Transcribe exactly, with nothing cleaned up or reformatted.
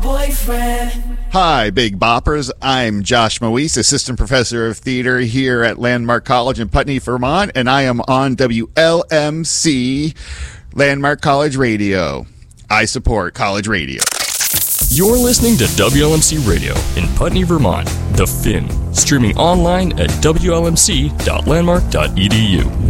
boyfriend. Hi, Big Boppers. I'm Josh Moise, Assistant Professor of Theater here at Landmark College in Putney, Vermont, and I am on W L M C, Landmark College Radio. I support college radio. You're listening to W L M C Radio in Putney, Vermont, The Fin, streaming online at W L M C dot landmark dot E D U.